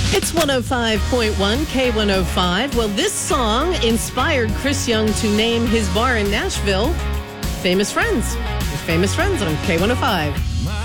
It's 105.1 K105. Well, this song inspired Chris Young to name his bar in Nashville Famous Friends. Famous Friends on K105.